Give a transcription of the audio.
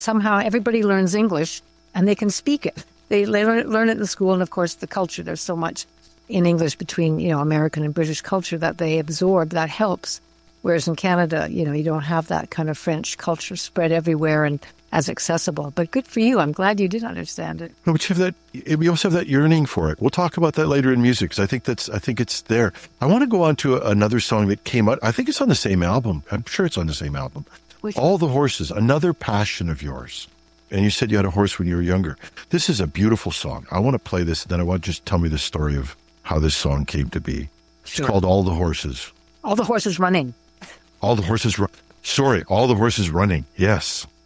somehow everybody learns English and they can speak it. They learn it in school, and of course the culture. There's so much in English between, American and British culture that they absorb. That helps. Whereas in Canada, you don't have that kind of French culture spread everywhere and as accessible. But good for you. I'm glad you did understand it. No, but we also have that yearning for it. We'll talk about that later in music, because I think it's there. I want to go on to another song that came out. I think it's on the same album. I'm sure it's on the same album. All the Horses, another passion of yours. And you said you had a horse when you were younger. This is a beautiful song. I want to play this, and then I want you to just tell me the story of how this song came to be. Sure. It's called All the Horses. All the Horses Running. All the Horses Running. Yes.